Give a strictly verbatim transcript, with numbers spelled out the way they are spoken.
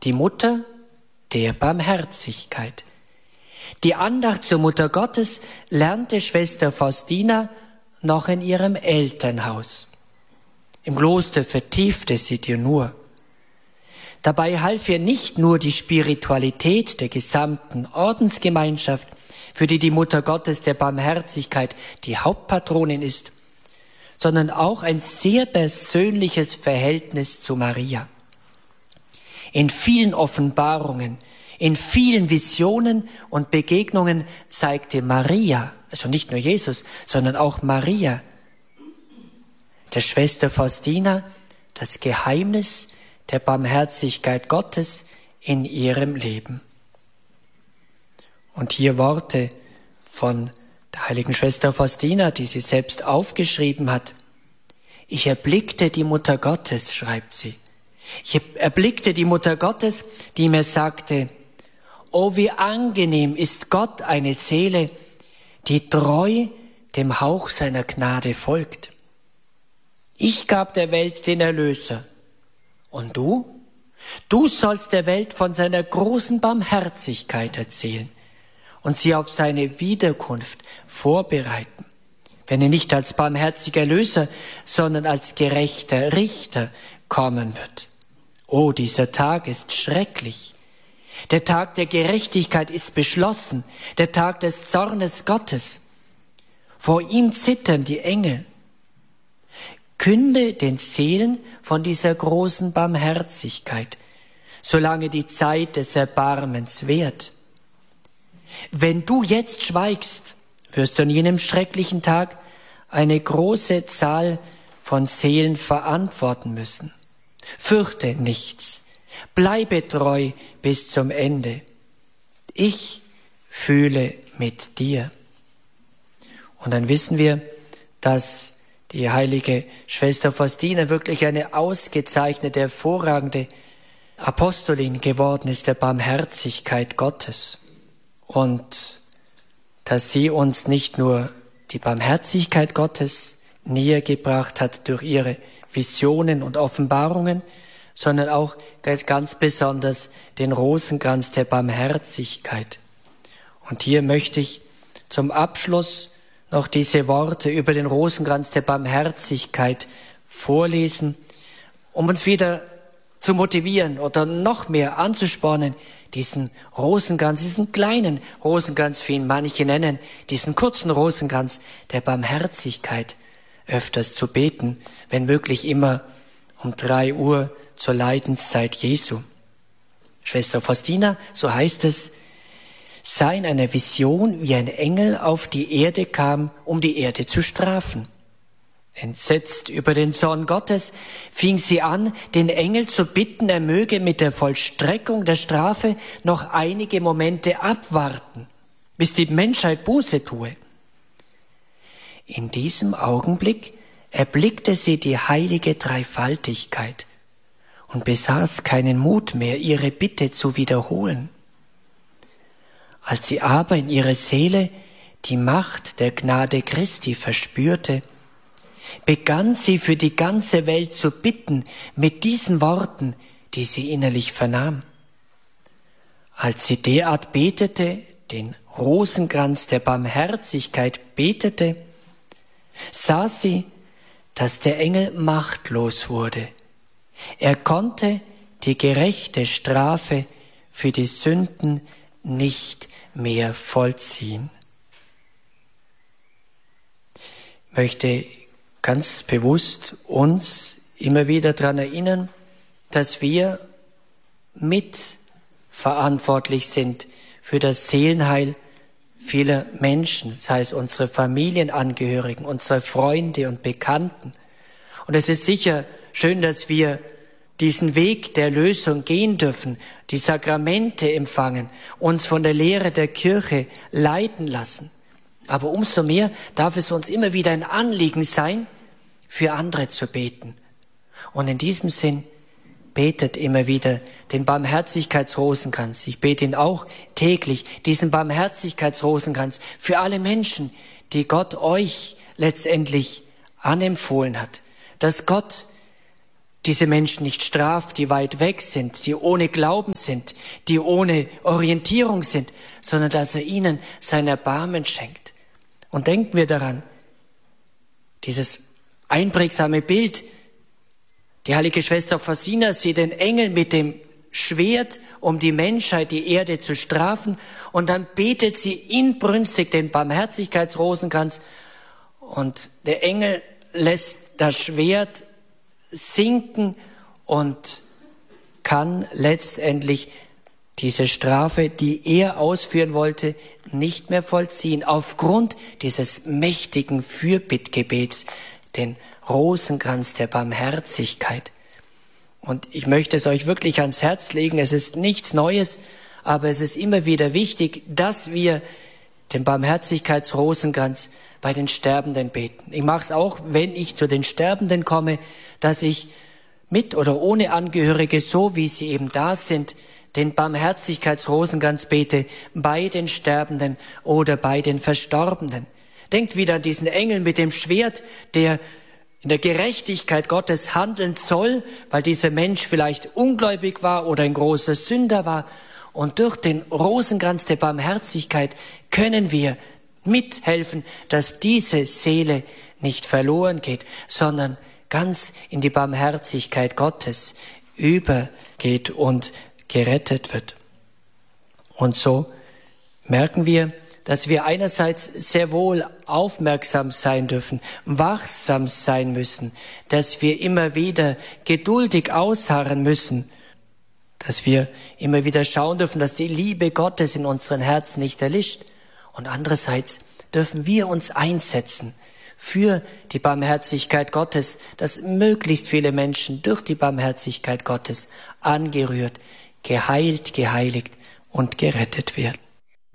die Mutter der Barmherzigkeit. Die Andacht zur Mutter Gottes lernte Schwester Faustina noch in ihrem Elternhaus. Im Kloster vertiefte sie die nur. Dabei half ihr nicht nur die Spiritualität der gesamten Ordensgemeinschaft, für die die Mutter Gottes der Barmherzigkeit die Hauptpatronin ist, sondern auch ein sehr persönliches Verhältnis zu Maria. In vielen Offenbarungen, in vielen Visionen und Begegnungen zeigte Maria, also nicht nur Jesus, sondern auch Maria, der Schwester Faustina, das Geheimnis der Barmherzigkeit Gottes in ihrem Leben. Und hier Worte von der heiligen Schwester Faustina, die sie selbst aufgeschrieben hat. Ich erblickte die Mutter Gottes, schreibt sie. Ich erblickte die Mutter Gottes, die mir sagte, oh, wie angenehm ist Gott eine Seele, die treu dem Hauch seiner Gnade folgt. Ich gab der Welt den Erlöser. Und du? Du sollst der Welt von seiner großen Barmherzigkeit erzählen und sie auf seine Wiederkunft vorbereiten, wenn er nicht als barmherziger Erlöser, sondern als gerechter Richter kommen wird. Oh, dieser Tag ist schrecklich. Der Tag der Gerechtigkeit ist beschlossen, der Tag des Zornes Gottes. Vor ihm zittern die Engel. Künde den Seelen von dieser großen Barmherzigkeit, solange die Zeit des Erbarmens währt. Wenn du jetzt schweigst, wirst du an jenem schrecklichen Tag eine große Zahl von Seelen verantworten müssen. Fürchte nichts, bleibe treu bis zum Ende. Ich fühle mit dir. Und dann wissen wir, dass die heilige Schwester Faustina wirklich eine ausgezeichnete, hervorragende Apostolin geworden ist der Barmherzigkeit Gottes. Und dass sie uns nicht nur die Barmherzigkeit Gottes näher gebracht hat durch ihre Visionen und Offenbarungen, sondern auch ganz, ganz besonders den Rosenkranz der Barmherzigkeit. Und hier möchte ich zum Abschluss noch diese Worte über den Rosenkranz der Barmherzigkeit vorlesen, um uns wieder zu motivieren oder noch mehr anzuspornen, diesen Rosenkranz, diesen kleinen Rosenkranz, wie ihn manche nennen, diesen kurzen Rosenkranz der Barmherzigkeit öfters zu beten, wenn möglich immer um drei Uhr zur Leidenszeit Jesu. Schwester Faustina, so heißt es, sah in einer Vision, wie ein Engel auf die Erde kam, um die Erde zu strafen. Entsetzt über den Zorn Gottes fing sie an, den Engel zu bitten, er möge mit der Vollstreckung der Strafe noch einige Momente abwarten, bis die Menschheit Buße tue. In diesem Augenblick erblickte sie die heilige Dreifaltigkeit und besaß keinen Mut mehr, ihre Bitte zu wiederholen. Als sie aber in ihrer Seele die Macht der Gnade Christi verspürte, begann sie für die ganze Welt zu bitten mit diesen Worten, die sie innerlich vernahm. Als sie derart betete, den Rosenkranz der Barmherzigkeit betete, sah sie, dass der Engel machtlos wurde. Er konnte die gerechte Strafe für die Sünden nicht mehr vollziehen. Ich möchte ganz bewusst uns immer wieder daran erinnern, dass wir mitverantwortlich sind für das Seelenheil vieler Menschen, sei es unsere Familienangehörigen, unsere Freunde und Bekannten. Und es ist sicher schön, dass wir diesen Weg der Lösung gehen dürfen, die Sakramente empfangen, uns von der Lehre der Kirche leiten lassen. Aber umso mehr darf es uns immer wieder ein Anliegen sein, für andere zu beten. Und in diesem Sinn betet immer wieder den Barmherzigkeitsrosenkranz. Ich bete ihn auch täglich, diesen Barmherzigkeitsrosenkranz für alle Menschen, die Gott euch letztendlich anempfohlen hat. Dass Gott diese Menschen nicht straft, die weit weg sind, die ohne Glauben sind, die ohne Orientierung sind, sondern dass er ihnen sein Erbarmen schenkt. Und denken wir daran, dieses einprägsame Bild, die heilige Schwester Faustina sieht den Engel mit dem Schwert, um die Menschheit, die Erde zu strafen, und dann betet sie inbrünstig den Barmherzigkeitsrosenkranz, und der Engel lässt das Schwert sinken und kann letztendlich diese Strafe, die er ausführen wollte, nicht mehr vollziehen, aufgrund dieses mächtigen Fürbittgebets, den Rosenkranz der Barmherzigkeit. Und ich möchte es euch wirklich ans Herz legen, es ist nichts Neues, aber es ist immer wieder wichtig, dass wir den Barmherzigkeitsrosenkranz bei den Sterbenden beten. Ich mache es auch, wenn ich zu den Sterbenden komme, dass ich mit oder ohne Angehörige, so wie sie eben da sind, den Barmherzigkeitsrosenkranz bete bei den Sterbenden oder bei den Verstorbenen. Denkt wieder an diesen Engel mit dem Schwert, der in der Gerechtigkeit Gottes handeln soll, weil dieser Mensch vielleicht ungläubig war oder ein großer Sünder war. Und durch den Rosenkranz der Barmherzigkeit können wir mithelfen, dass diese Seele nicht verloren geht, sondern ganz in die Barmherzigkeit Gottes übergeht und gerettet wird. Und so merken wir, dass wir einerseits sehr wohl aufmerksam sein dürfen, wachsam sein müssen, dass wir immer wieder geduldig ausharren müssen, dass wir immer wieder schauen dürfen, dass die Liebe Gottes in unseren Herzen nicht erlischt. Und andererseits dürfen wir uns einsetzen für die Barmherzigkeit Gottes, dass möglichst viele Menschen durch die Barmherzigkeit Gottes angerührt, geheilt, geheiligt und gerettet werden.